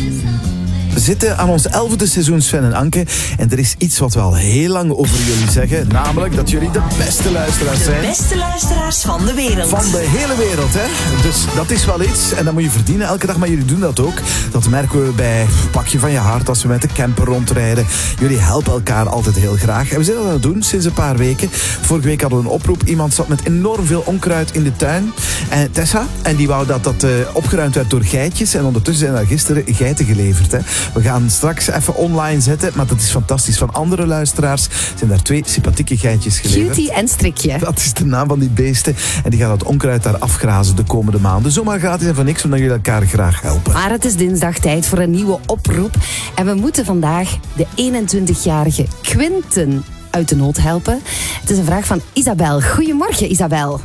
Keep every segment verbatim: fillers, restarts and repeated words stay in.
We zitten aan ons elfde seizoen, Sven en Anke. En er is iets wat we al heel lang over jullie zeggen. Namelijk dat jullie de beste luisteraars zijn. De beste luisteraars van de wereld. Van de hele wereld, hè. Dus dat is wel iets. En dat moet je verdienen elke dag. Maar jullie doen dat ook. Dat merken we bij Pakje van je Hart als we met de camper rondrijden. Jullie helpen elkaar altijd heel graag. En we zijn dat aan het doen sinds een paar weken. Vorige week hadden we een oproep. Iemand zat met enorm veel onkruid in de tuin. En Tessa. En die wou dat dat uh, opgeruimd werd door geitjes. En ondertussen zijn er gisteren geiten geleverd, hè. We gaan straks even online zetten, maar dat is fantastisch. Van andere luisteraars zijn daar twee sympathieke geitjes geleverd. Cutie en Strikje. Dat is de naam van die beesten. En die gaan dat onkruid daar afgrazen de komende maanden. Zomaar gratis en voor niks, omdat jullie elkaar graag helpen. Maar het is dinsdag, tijd voor een nieuwe oproep. En we moeten vandaag de eenentwintigjarige Quinten uit de nood helpen. Het is een vraag van Isabel. Goedemorgen, Isabel.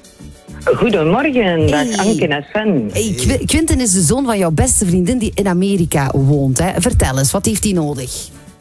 Goedemorgen, dag Hey. Anke en Sven. Hey, Qu- Quinten is de zoon van jouw beste vriendin die in Amerika woont. Hè. Vertel eens, wat heeft hij nodig?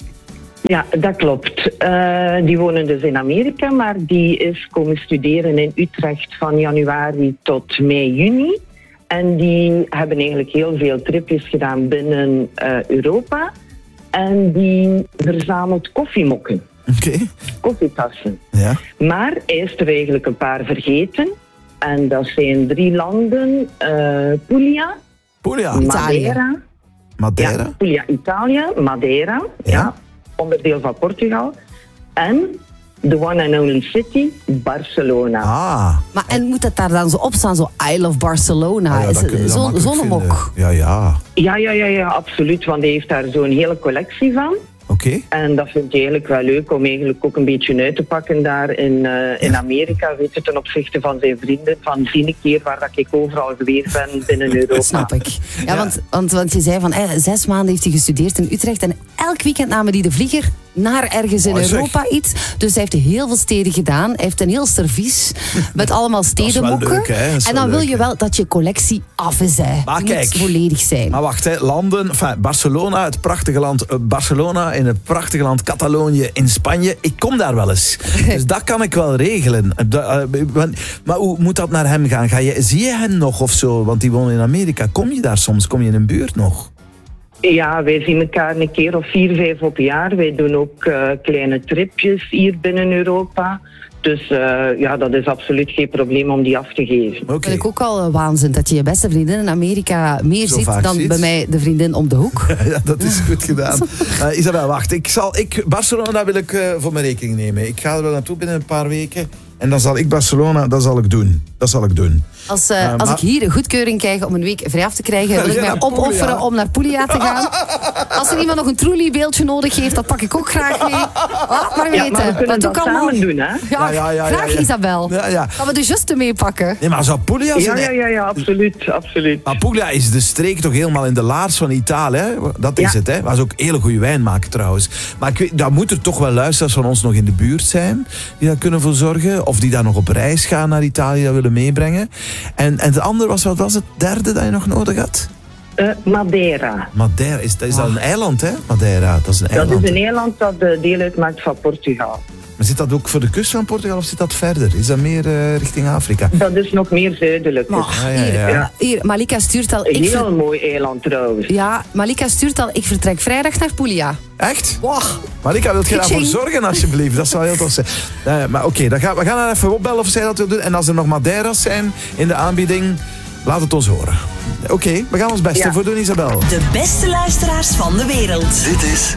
Ja, dat klopt. Uh, die wonen dus in Amerika, maar die is komen studeren in Utrecht van januari tot mei, juni. En die hebben eigenlijk heel veel tripjes gedaan binnen uh, Europa. En die verzamelt koffiemokken. Oké. Okay. Koffietassen. Ja. Maar hij is er eigenlijk een paar vergeten. En dat zijn drie landen. Uh, Puglia, Puglia. Madeira. Madeira? Ja, Puglia, Italië, Madeira, ja. ja, onderdeel van Portugal. En the one and only city, Barcelona. Ah. Maar en moet het daar dan zo op staan, zo I love Barcelona? Ah, ja, is dat kunnen we dan zo'n makkelijk zonnemok? vinden. Ja, ja. Ja, ja, ja, ja, absoluut, want hij heeft daar zo'n hele collectie van. Oké. Okay. En dat vind je eigenlijk wel leuk om eigenlijk ook een beetje uit te pakken daar in, uh, in Amerika. Weet je, ten opzichte van zijn vrienden. Van zie een keer waar dat ik overal geweest ben binnen Europa. Snap ik. Ja, ja. Want, want, want je zei van eh, zes maanden heeft hij gestudeerd in Utrecht. En elk weekend namen die de vlieger naar ergens in oh, Europa zeg. iets. Dus hij heeft heel veel steden gedaan. Hij heeft een heel servies met allemaal stedenmokken. Leuk, en dan wil je wel dat je collectie af is. Hè. Maar Die kijk, moet volledig zijn. Maar wacht, hè, landen. Enfin, Barcelona, het prachtige land Barcelona. In het prachtige land Catalonië in Spanje. Ik kom daar wel eens. Dus dat kan ik wel regelen. Maar hoe moet dat naar hem gaan? Ga je, zie je hem nog of zo? Want die woont in Amerika. Kom je daar soms? Kom je in een buurt nog? Ja, wij zien elkaar een keer of vier, vijf op jaar. Wij doen ook uh, kleine tripjes hier binnen Europa. Dus uh, ja, dat is absoluut geen probleem om die af te geven. Okay. Dat vind ik ook al uh, waanzin, dat je je beste vriendin in Amerika meer Zo ziet dan ziet. bij mij de vriendin om de hoek. Ja, dat is goed gedaan. Uh, Isabel, wacht. Ik zal, ik, Barcelona wil ik uh, voor mijn rekening nemen. Ik ga er wel naartoe binnen een paar weken. En dan zal ik Barcelona, dat zal ik doen. Dat zal ik doen. Als, uh, uh, als maar... ik hier een goedkeuring krijg om een week vrij af te krijgen, wil ik mij opofferen om naar Puglia te gaan. Als er iemand nog een Trulli-beeldje nodig heeft, dat pak ik ook graag mee. Laat maar weten. Ja, maar we kunnen dat, dat samen doen, hè? Ja, ja, ja, ja, graag ja, ja. Isabel. Ja, ja. Gaan we de Juste meepakken? Nee, maar zou Puglia zijn? Ja, ja, ja, ja, absoluut, absoluut. Maar Puglia is de streek toch helemaal in de laars van Italië, hè? Dat is ja. het, hè? Waar ze ook hele goede wijn maken, trouwens. Maar ik weet, daar moeten er toch wel luisteraars van ons nog in de buurt zijn, die daar kunnen voor zorgen. Of die daar nog op reis gaan naar Italië, dat willen meebrengen. En, en het andere was, wat was het derde dat je nog nodig had? Uh, Madeira. Madeira, is, is dat een eiland, hè? Madeira, dat is een eiland. Dat is een eiland dat deel uitmaakt van Portugal. Maar zit dat ook voor de kust van Portugal of zit dat verder? Is dat meer uh, richting Afrika? Dat is nog meer zuidelijk. Maar, ah, ja, ja. Hier, hier, Malika stuurt al... Een ik heel ver... mooi eiland trouwens. Ja, Malika stuurt al, ik vertrek vrijdag naar Puglia. Echt? Wow. Malika, wilt je daarvoor zorgen alsjeblieft? Dat zou heel tof zijn. Uh, maar oké, okay, gaan, we gaan haar even opbellen of zij dat wil doen. En als er nog Madeira's zijn in de aanbieding, laat het ons horen. Oké, okay, we gaan ons best ja. ervoor doen, Isabel. De beste luisteraars van de wereld. Dit is